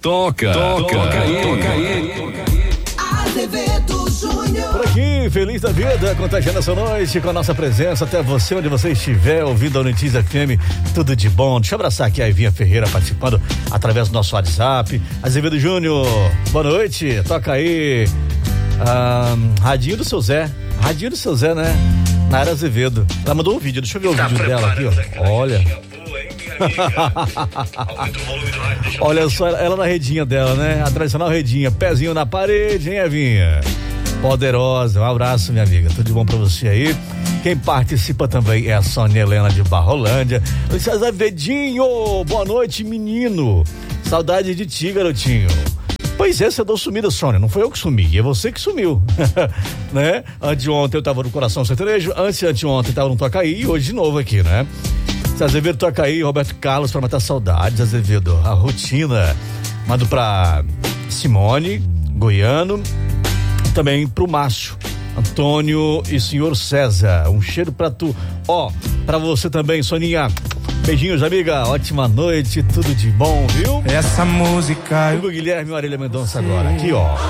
Toca aí. Azevedo Júnior. Por aqui, feliz da vida, contagiando essa noite com a nossa presença até você, onde você estiver, ouvindo a Notícia FM, tudo de bom. Deixa eu abraçar aqui a Ivinha Ferreira participando através do nosso WhatsApp. Azevedo Júnior, boa noite, toca aí. Radinho do seu Zé, né? Nara Azevedo. Ela mandou um vídeo, deixa eu ver o vídeo dela aqui, ó. Olha. Olha só, ela na redinha dela, né? A tradicional redinha, pezinho na parede, hein, Evinha? Poderosa, um abraço, minha amiga, tudo de bom pra você aí. Quem participa também é a Sônia Helena de Barrolândia. Azevedinho, boa noite, menino. Saudade de ti, garotinho. Pois é, você andou sumida, Sônia, não foi eu que sumi, é você que sumiu, né? Anteontem eu tava no Coração Sertanejo, anteontem eu tava no Tocaí e hoje de novo aqui, né? Azevedo, toca aí, Roberto Carlos, pra matar saudades, Azevedo, a rotina. Mando pra Simone, Goiano, também pro Márcio, Antônio e senhor César. Um cheiro pra tu. Ó, pra você também, Soninha. Beijinhos, amiga. Ótima noite, tudo de bom, viu? Essa música. Hugo Guilherme e Marília Mendonça agora. Aqui, ó.